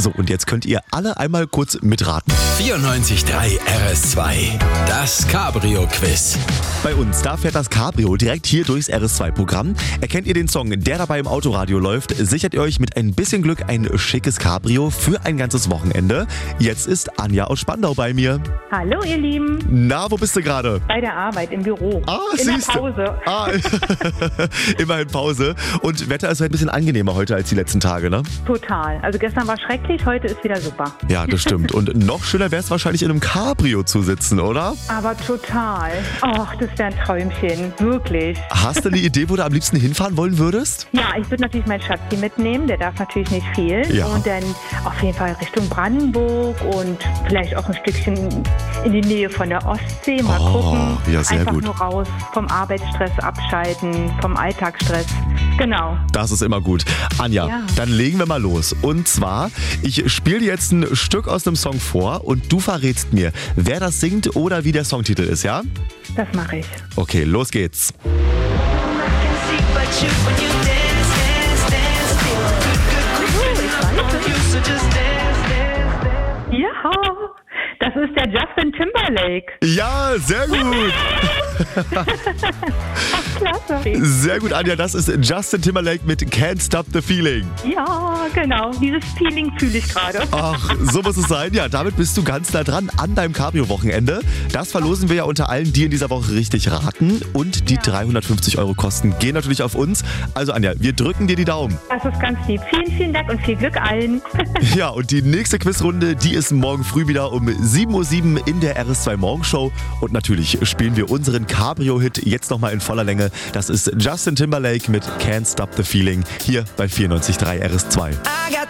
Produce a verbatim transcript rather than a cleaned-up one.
So, und jetzt könnt ihr alle einmal kurz mitraten. vierundneunzig Komma drei R S zwei, das Cabrio-Quiz. Bei uns, da fährt das Cabrio direkt hier durchs R S zwei Programm. Erkennt ihr den Song, der dabei im Autoradio läuft, sichert ihr euch mit ein bisschen Glück ein schickes Cabrio für ein ganzes Wochenende. Jetzt ist Anja aus Spandau bei mir. Hallo ihr Lieben, Na, wo bist du gerade? bei der Arbeit im Büro. Ah, In der siehste. Pause. Ah, immerhin Pause. Und Wetter ist halt ein bisschen angenehmer heute als die letzten Tage, ne? Total. Also gestern war schrecklich, heute ist wieder super. Ja, das stimmt. Und noch schöner wäre es wahrscheinlich in einem Cabrio zu sitzen, oder? Aber total. Ach, das wäre ein Träumchen. Wirklich. Hast du eine Idee, wo du am liebsten hinfahren wollen würdest? Ja, ich würde natürlich meinen Schatzi mitnehmen, der darf natürlich nicht fehlen. Ja. Und dann auf jeden Fall Richtung Brandenburg und vielleicht auch ein Stückchen in die Nähe von der Ostsee. Mal Oh, gucken. ja, sehr Einfach gut. nur raus, vom Arbeitsstress abschalten, vom Alltagsstress. Genau. Das ist immer gut. Anja, Ja. dann legen wir mal los. Und zwar, ich spiele dir jetzt ein Stück aus einem Song vor und du verrätst mir, wer das singt oder wie der Songtitel ist, ja? Das mache ich. Okay, los geht's. Ja, das ist der Justin Timberlake. Ja, sehr gut. Klasse. Sehr gut, Anja. Das ist Justin Timberlake mit Can't Stop the Feeling. Ja, genau. Dieses Feeling fühle ich gerade. Ach, so muss es sein. Ja, damit bist du ganz nah dran an deinem Cabrio-Wochenende. Das verlosen wir ja unter allen, die in dieser Woche richtig raten. Und die Ja. dreihundertfünfzig Euro Kosten gehen natürlich auf uns. Also Anja, wir drücken dir die Daumen. Das ist ganz lieb. Vielen, vielen Dank und viel Glück allen. Ja, und die nächste Quizrunde, die ist morgen früh wieder um sieben Uhr sieben in der R S zwei Morgenshow. Und natürlich spielen wir unseren Cabrio-Hit jetzt nochmal in voller Länge. Das ist Justin Timberlake mit Can't Stop the Feeling hier bei vierundneunzig Komma drei R S zwei. I got